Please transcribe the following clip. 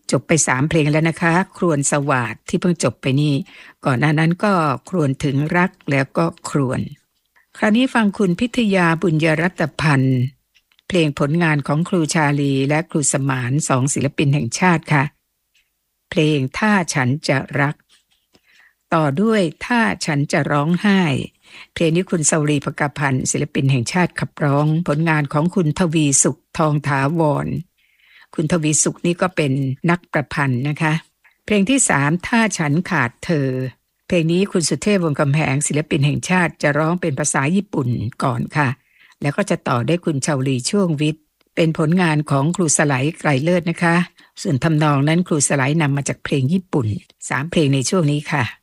จบไป3เพลงแล้วนะคะครวญสวาทที่เพิ่งจบไปนี่ก่อนหน้านั้นก็ครวญถึงรักแล้วก็ครวญคราวนี้ฟังคุณพิทยาบุญยรัตพันธ์เพลงผลงานของครูชาลีและครูสมาน2ศิลปินแห่งชาติค่ะเพลงถ้าฉันจะรักต่อด้วยถ้าฉันจะร้องไห้เพลงนี้คุณเสรีภกพันธ์ศิลปินแห่งชาติขับร้องผลงานของคุณทวีสุขทองถาวรคุณทวีสุขนี่ก็เป็นนักประพันธ์นะคะเพลงที่3ถ้าฉันขาดเธอเพลงนี้คุณสุเทพวงศ์กำแหงศิลปินแห่งชาติจะร้องเป็นภาษาญี่ปุ่นก่อนค่ะแล้วก็จะต่อได้คุณชาวลีช่วงวิทย์เป็นผลงานของครูสไลไกรเลิศนะคะส่วนทำนองนั้นครูสไลนำมาจากเพลงญี่ปุ่น3เพลงในช่วงนี้ค่ะ